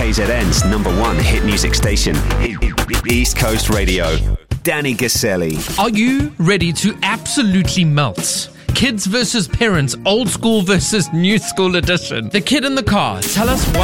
KZN's #1 hit music station, East Coast Radio. Danny Gaselli. Are you ready to absolutely melt? Kids versus parents, old school versus new school edition. The Kid in the Car. Tell us